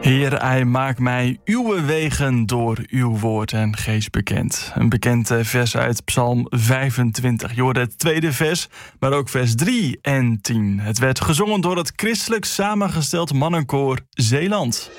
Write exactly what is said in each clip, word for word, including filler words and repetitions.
Heer, hij maakt mij uw wegen door uw woord en geest bekend. Een bekend vers uit Psalm vijfentwintig. Je hoorde het tweede vers, maar ook vers drie en tien. Het werd gezongen door het christelijk samengesteld mannenkoor Zeeland.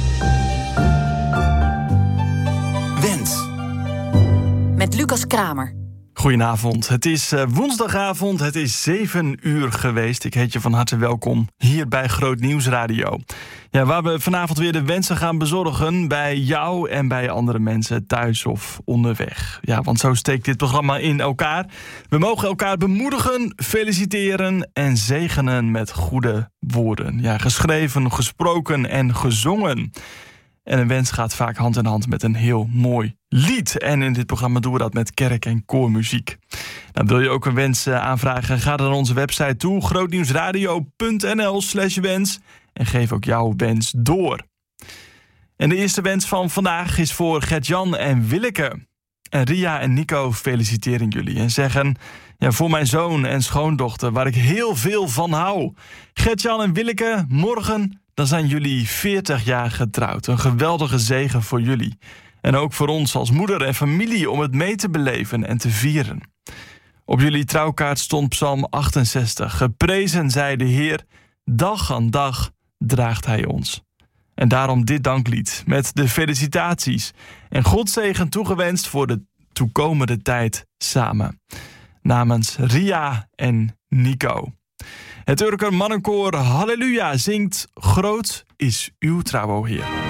Wens. Met Lucas Kramer. Goedenavond, het is uh, woensdagavond, het is zeven uur geweest. Ik heet je van harte welkom hier bij Groot Nieuws Radio. Ja, waar we vanavond weer de wensen gaan bezorgen bij jou en bij andere mensen thuis of onderweg. Ja, want zo steekt dit programma in elkaar. We mogen elkaar bemoedigen, feliciteren en zegenen met goede woorden. Ja, geschreven, gesproken en gezongen. En een wens gaat vaak hand in hand met een heel mooi lied. En in dit programma doen we dat met kerk- en koormuziek. Nou, wil je ook een wens aanvragen? Ga dan naar onze website toe, grootnieuwsradio.nl slash wens. En geef ook jouw wens door. En de eerste wens van vandaag is voor Gert-Jan en Willeke. En Ria en Nico feliciteren jullie en zeggen... Ja, voor mijn zoon en schoondochter, waar ik heel veel van hou. Gert-Jan en Willeke, morgen... dan zijn jullie veertig jaar getrouwd. Een geweldige zegen voor jullie. En ook voor ons als moeder en familie om het mee te beleven en te vieren. Op jullie trouwkaart stond Psalm achtenzestig. Geprezen zij de Heer, dag aan dag draagt hij ons. En daarom dit danklied met de felicitaties. En Godzegen toegewenst voor de toekomende tijd samen. Namens Ria en Nico. Het Urker mannenkoor Halleluja zingt Groot is uw trouw, o Heer.